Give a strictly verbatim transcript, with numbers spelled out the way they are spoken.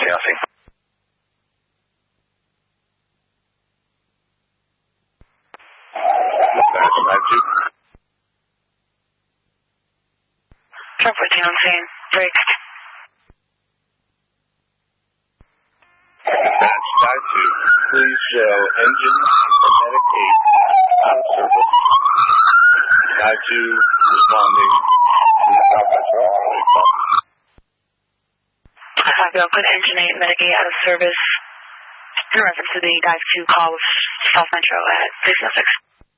Chelsea. Dispatch five two. Truck fourteen on scene. Break. Dispatch five two. Please show engine Medic eight out of service. five two responding to Southwest Railway. five zero, put engine eight Medic eight out of service in reference to the dive two call with South Metro at six oh six.